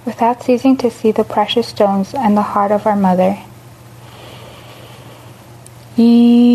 without ceasing to see the precious stones and the heart of our mother.